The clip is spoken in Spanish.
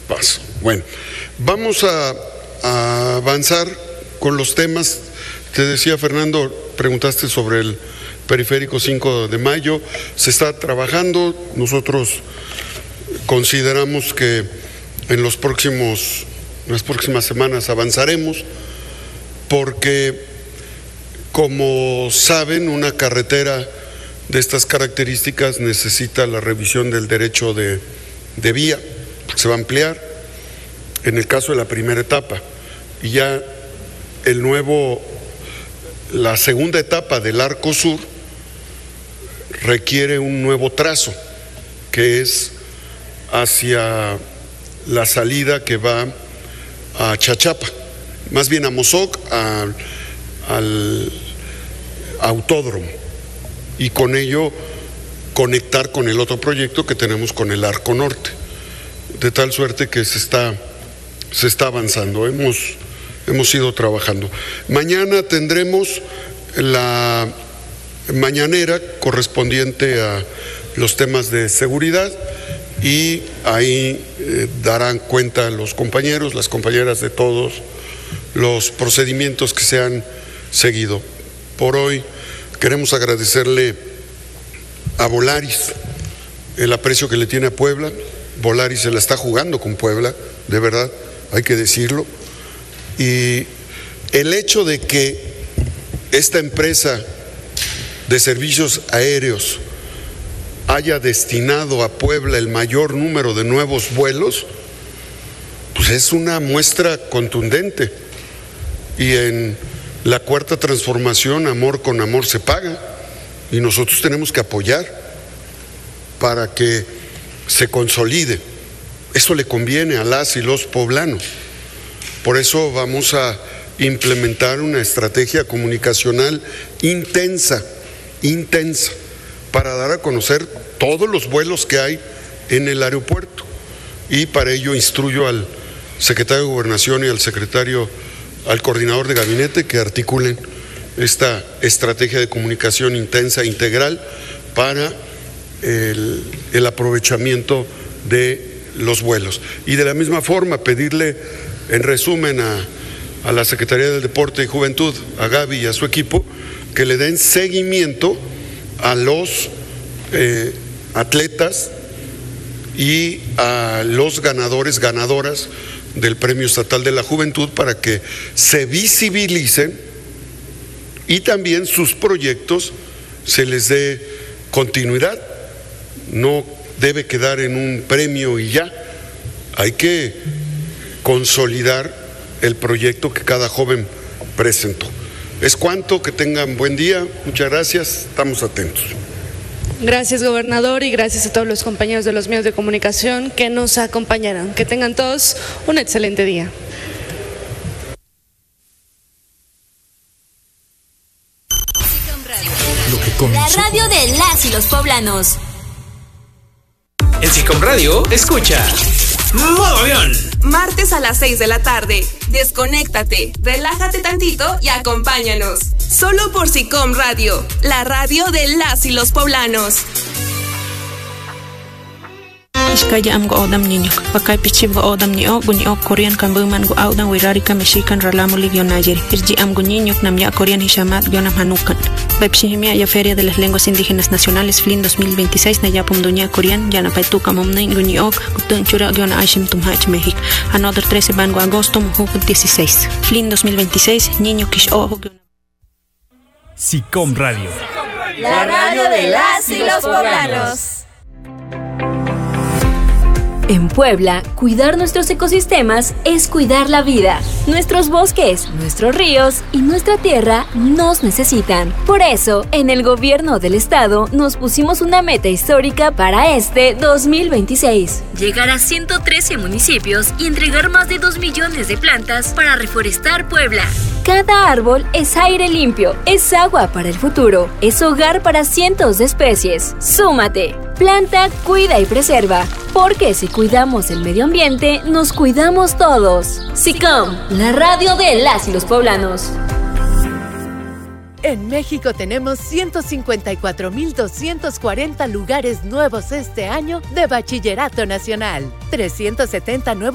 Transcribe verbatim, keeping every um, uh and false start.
paso. Bueno, vamos a, a avanzar con los temas. Te decía, Fernando, preguntaste sobre el periférico cinco de mayo. Se está trabajando. Nosotros consideramos que en los próximos, las próximas semanas avanzaremos, porque, como saben, una carretera de estas características necesita la revisión del derecho de, de vía, porque se va a ampliar en el caso de la primera etapa, y ya el nuevo, la segunda etapa del Arco Sur requiere un nuevo trazo, que es hacia la salida que va a Chachapa, más bien a Mozoc, a, al autódromo, y con ello conectar con el otro proyecto que tenemos con el Arco Norte, de tal suerte que se está, se está avanzando, hemos, hemos ido trabajando. Mañana tendremos la mañanera correspondiente a los temas de seguridad, y ahí eh, darán cuenta los compañeros, las compañeras de todos los procedimientos que se han seguido. Por hoy queremos agradecerle a Volaris el aprecio que le tiene a Puebla. Volaris se la está jugando con Puebla, de verdad, hay que decirlo. Y el hecho de que esta empresa de servicios aéreos haya destinado a Puebla el mayor número de nuevos vuelos, pues es una muestra contundente. Y en la cuarta transformación, amor con amor se paga, y nosotros tenemos que apoyar para que se consolide. Eso le conviene a las y los poblanos. Por eso vamos a implementar una estrategia comunicacional intensa, intensa, para dar a conocer todos los vuelos que hay en el aeropuerto, y para ello instruyo al secretario de Gobernación y al secretario, al coordinador de gabinete, que articulen esta estrategia de comunicación intensa e integral para el, el aprovechamiento de los vuelos. Y de la misma forma pedirle, en resumen, a, a la Secretaría del Deporte y Juventud, a Gaby y a su equipo, que le den seguimiento a los eh, atletas y a los ganadores, ganadoras del Premio Estatal de la Juventud, para que se visibilicen y también sus proyectos se les dé continuidad. No debe quedar en un premio y ya, hay que consolidar el proyecto que cada joven presentó. Es cuanto, que tengan buen día, muchas gracias, estamos atentos. Gracias, gobernador, y gracias a todos los compañeros de los medios de comunicación que nos acompañaron. Que tengan todos un excelente día. La radio de las y los poblanos. En Sicom Radio, escucha Modo Avión. Martes a las seis de la tarde. Desconéctate, relájate tantito y acompáñanos. Solo por Sicom Radio, la radio de las y los poblanos. Iskaya am go odam niño, pakay pichib go odam ni o guni o Korean kan buman go audan wirari ka Mexican ralamo ligio Nayeri. Irji am go niño nam ya Korean hishamat gionam hanukan. Bepshimia ya Feria de las Lenguas Indígenas Nacionales F L I N dos mil veintiséis na ya pumduña Korean ya na paituka momnay guni o gutun chura giona ashim tumhach México. Another trece van go agosto mujuk dieciséis. F L I N dos mil veintiséis niño kish o Sicom Radio. La radio de las y los poblanos. En Puebla, cuidar nuestros ecosistemas es cuidar la vida. Nuestros bosques, nuestros ríos y nuestra tierra nos necesitan. Por eso, en el gobierno del estado nos pusimos una meta histórica para este dos mil veintiséis. Llegar a ciento trece municipios y entregar más de dos millones de plantas para reforestar Puebla. Cada árbol es aire limpio, es agua para el futuro, es hogar para cientos de especies. ¡Súmate! Planta, cuida y preserva, porque si cuidamos el medio ambiente, nos cuidamos todos. Sicom, la radio de las y los poblanos. En México tenemos ciento cincuenta y cuatro mil doscientos cuarenta lugares nuevos este año de bachillerato nacional, trescientos setenta nuevos